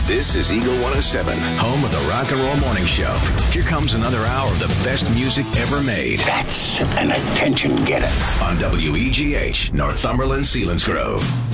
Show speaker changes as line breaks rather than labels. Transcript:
This is Eagle 107, home of the Rock and Roll Morning Show. Here comes another hour of the best music ever made.
That's an attention getter.
On WEGH, Northumberland, Selinsgrove.